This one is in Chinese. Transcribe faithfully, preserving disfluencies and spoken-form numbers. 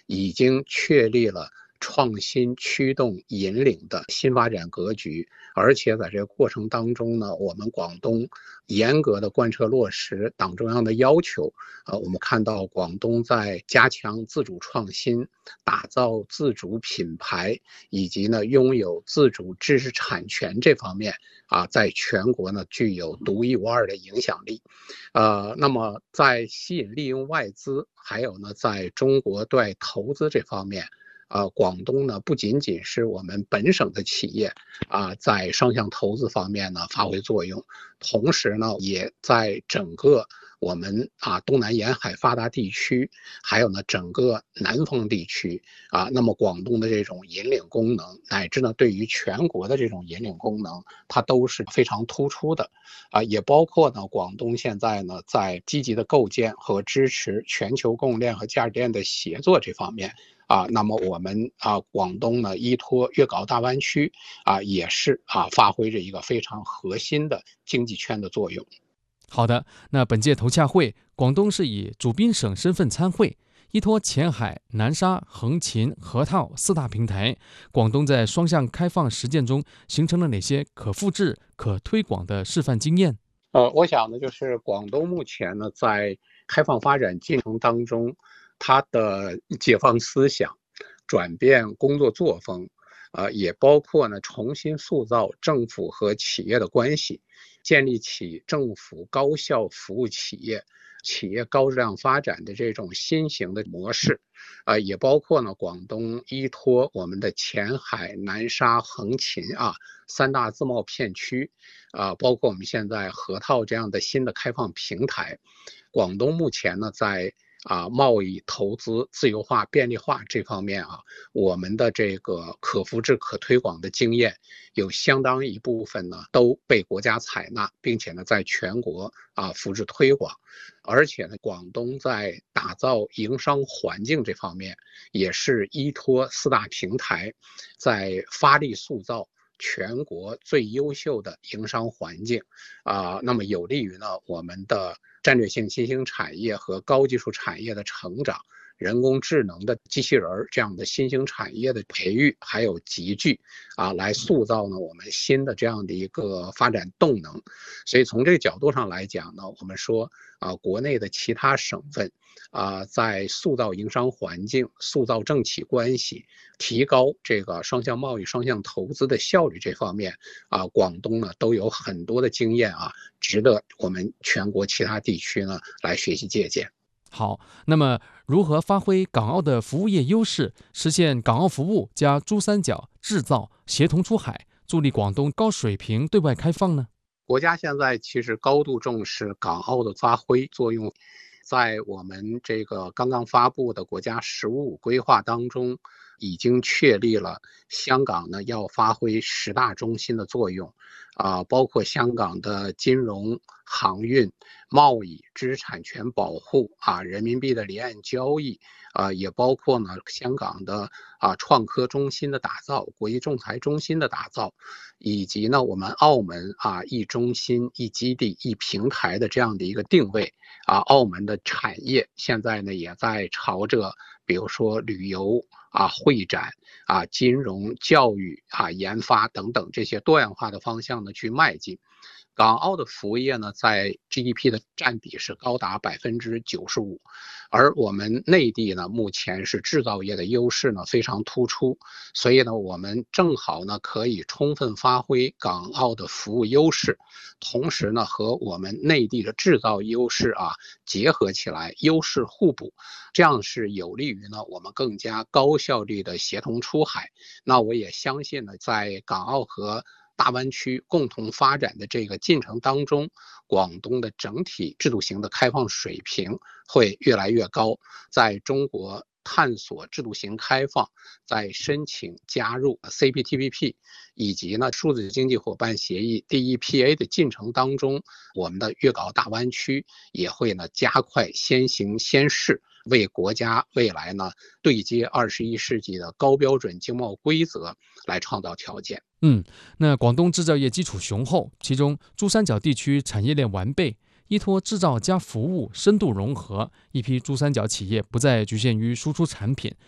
已经确立了创新驱动引领的新发展格局，而且在这个过程当中呢，我们广东严格的贯彻落实党中央的要求。呃，我们看到广东在加强自主创新、打造自主品牌以及呢拥有自主知识产权这方面啊，在全国呢具有独一无二的影响力。呃，那么在吸引利用外资，还有呢在中国对外投资这方面。呃，广东呢不仅仅是我们本省的企业啊，在双向投资方面呢发挥作用，同时呢也在整个我们啊东南沿海发达地区，还有呢整个南方地区啊，那么广东的这种引领功能，乃至呢对于全国的这种引领功能，它都是非常突出的啊，也包括呢广东现在呢在积极的构建和支持全球供应链和价值链的协作这方面。啊，那么我们啊，广东呢，依托粤港澳大湾区啊，也是啊，发挥着一个非常核心的经济圈的作用。 好的，那本届投洽会，广东是以主宾省身份参会，依托前海、南沙、横琴、河套四大平台，广东在双向开放实践中形成了哪些可复制、可推广的示范经验？ 呃，我想呢，就是广东目前呢，在开放发展进程当中，它的解放思想、转变工作作风，呃，也包括呢重新塑造政府和企业的关系，建立起政府高效服务企业、企业高质量发展的这种新型的模式，呃，也包括呢广东依托我们的前海、南沙、横琴啊三大自贸片区，啊、呃，包括我们现在河套这样的新的开放平台，广东目前呢在。啊，贸易投资自由化便利化这方面啊，我们的这个可复制可推广的经验，有相当一部分呢都被国家采纳，并且呢在全国啊复制推广，而且呢广东在打造营商环境这方面，也是依托四大平台，在发力塑造。全国最优秀的营商环境啊、呃，那么有利于呢我们的战略性新兴产业和高技术产业的成长，人工智能的机器人这样的新兴产业的培育还有集聚啊，来塑造呢我们新的这样的一个发展动能。所以从这个角度上来讲呢，我们说啊，国内的其他省份啊，在塑造营商环境、塑造政企关系、提高这个双向贸易、双向投资的效率这方面啊，广东呢都有很多的经验啊，值得我们全国其他地区呢来学习借鉴。 好，那么如何发挥港澳的服务业优势，实现港澳服务加珠三角制造协同出海，助力广东高水平对外开放呢？ 国家现在其实高度重视港澳的发挥作用，在我们这个刚刚发布的国家“十五五”规划当中，已经确立了香港呢要发挥十大中心的作用，啊、呃，包括香港的金融、航运、贸易、知识产权保护啊，人民币的离岸交易啊、呃，也包括呢香港的啊创科中心的打造、国际仲裁中心的打造，以及呢我们澳门啊一中心、一基地、一平台的这样的一个定位啊，澳门的产业现在呢也在朝着比如说旅游啊、会展啊、金融、教育啊、研发等等这些多样化的方向呢去迈进。港澳的服务业呢，在 G D P 的占比是高达百分之九十五，而我们内地呢，目前是制造业的优势呢非常突出，所以呢，我们正好呢可以充分发挥港澳的服务优势，同时呢和我们内地的制造优势啊结合起来，优势互补，这样是有利于呢我们更加高效率的协同出海。那我也相信呢，在港澳和大湾区共同发展的这个进程当中，广东的整体制度型的开放水平会越来越高，在中国探索制度型开放，在申请加入 C P T P P 以及呢数字经济伙伴协议 D E P A 的进程当中，我们的粤港澳大湾区也会呢加快先行先试，为国家未来呢对接二十一世纪的高标准经贸规则来创造条件。 嗯，那广东制造业基础雄厚，其中珠三角地区产业链完备，依托制造加服务深度融合，一批珠三角企业不再局限于输出产品，